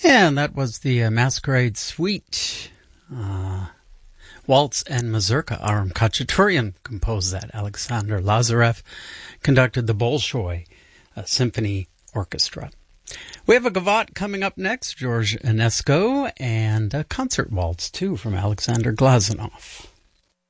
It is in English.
And that was the Masquerade Suite. Waltz and Mazurka. Aram Khachaturian composed that. Alexander Lazarev conducted the Bolshoi Symphony Orchestra. We have a gavotte coming up next, George Enesco, and a concert waltz, too, from Alexander Glazunov.